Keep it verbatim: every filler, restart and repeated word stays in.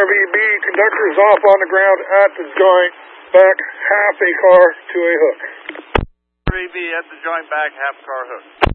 R V B, conductor is off on the ground at the joint, back half a car to a hook. R V B at the joint, back half car hook.